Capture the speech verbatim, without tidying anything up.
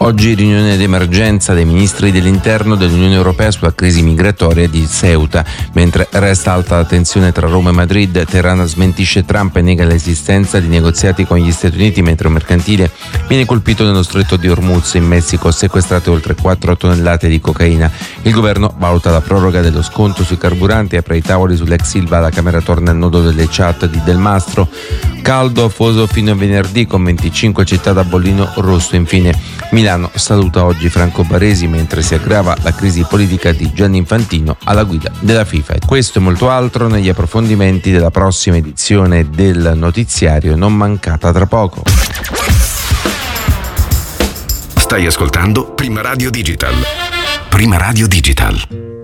Oggi riunione d'emergenza dei ministri dell'interno dell'Unione Europea sulla crisi migratoria di Ceuta. Mentre resta alta la tensione tra Roma e Madrid, Teheran smentisce Trump e nega l'esistenza di negoziati con gli Stati Uniti, mentre un mercantile viene colpito nello stretto di Hormuz in Messico, sequestrate oltre quattro tonnellate di cocaina. Il governo valuta la proroga dello sconto sui carburanti, apre i tavoli sull'ex Ilva, la Camera torna al nodo delle chat di Del Mastro. Caldo afoso fino a venerdì con venticinque città da bollino rosso. Infine Milano saluta oggi Franco Baresi mentre si aggrava la crisi politica di Gianni Infantino alla guida della FIFA. E questo e molto altro negli approfondimenti della prossima edizione del notiziario, non mancata tra poco. Stai ascoltando Prima Radio Digital. Prima Radio Digital.